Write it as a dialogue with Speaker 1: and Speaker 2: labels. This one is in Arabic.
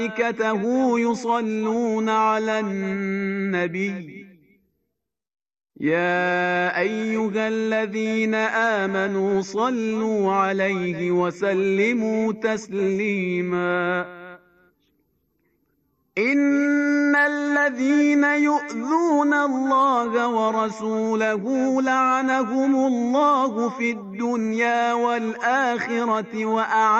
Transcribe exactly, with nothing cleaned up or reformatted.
Speaker 1: وملائكته يصلون على النبي يا أيها الذين آمنوا صلوا عليه وسلموا تسليما إن الذين يؤذون الله ورسوله لعنهم الله في الدنيا والآخرة وأعد